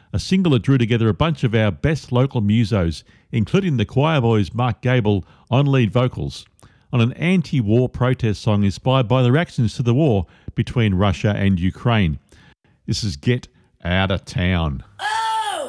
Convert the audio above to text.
a single that drew together a bunch of our best local musos, including the choir boys Mark Gable on lead vocals, on an anti-war protest song inspired by the reactions to the war between Russia and Ukraine. This is Get Out of Town.